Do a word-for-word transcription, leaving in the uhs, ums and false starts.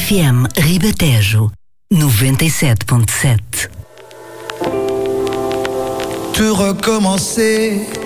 F M Ribatejo, noventa e sete ponto sete. Tout recommencer,